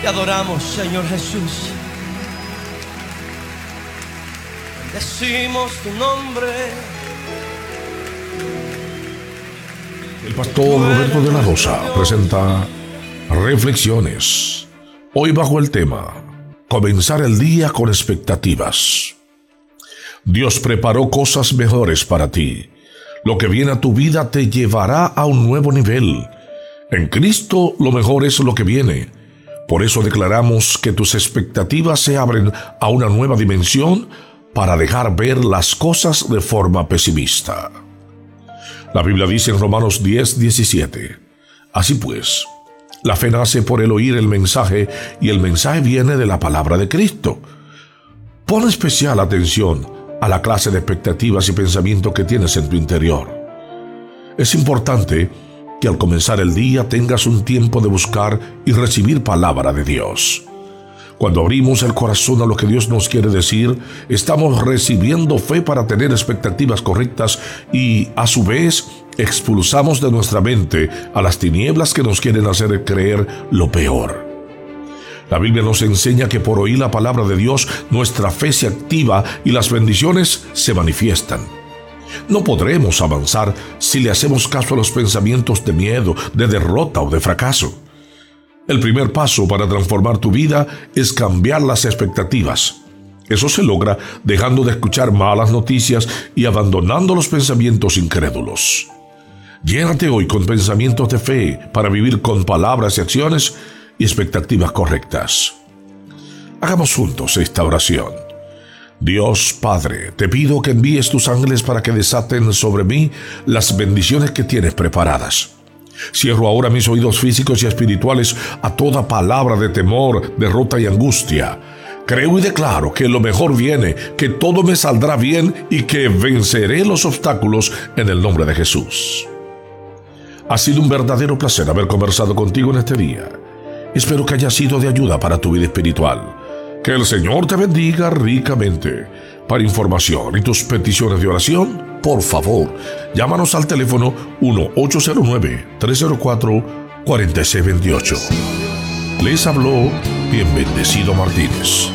Te adoramos, Señor Jesús. Decimos tu nombre. El pastor Roberto de la Rosa presenta Reflexiones. Hoy bajo el tema Comenzar el día con expectativas. Dios preparó cosas mejores para ti. Lo que viene a tu vida te llevará a un nuevo nivel. En Cristo lo mejor es lo que viene. Por eso declaramos que tus expectativas se abren a una nueva dimensión para dejar ver las cosas de forma pesimista. La Biblia dice en Romanos 10:17: Así pues, la fe nace por el oír el mensaje, y el mensaje viene de la palabra de Cristo. Pon especial atención a la clase de expectativas y pensamientos que tienes en tu interior. Es importante que al comenzar el día tengas un tiempo de buscar y recibir palabra de Dios. Cuando abrimos el corazón a lo que Dios nos quiere decir, estamos recibiendo fe para tener expectativas correctas y, a su vez, expulsamos de nuestra mente a las tinieblas que nos quieren hacer creer lo peor. La Biblia nos enseña que por oír la palabra de Dios, nuestra fe se activa y las bendiciones se manifiestan. No podremos avanzar si le hacemos caso a los pensamientos de miedo, de derrota o de fracaso. El primer paso para transformar tu vida es cambiar las expectativas. Eso se logra dejando de escuchar malas noticias y abandonando los pensamientos incrédulos. Llénate hoy con pensamientos de fe para vivir con palabras y acciones y expectativas correctas. Hagamos juntos esta oración. Dios Padre, te pido que envíes tus ángeles para que desaten sobre mí las bendiciones que tienes preparadas. Cierro ahora mis oídos físicos y espirituales a toda palabra de temor, derrota y angustia. Creo y declaro que lo mejor viene, que todo me saldrá bien y que venceré los obstáculos en el nombre de Jesús. Ha sido un verdadero placer haber conversado contigo en este día. Espero que haya sido de ayuda para tu vida espiritual. Que el Señor te bendiga ricamente. Para información y tus peticiones de oración, por favor, llámanos al teléfono 1-809-304-4628. Les habló Bien Bendecido Martínez.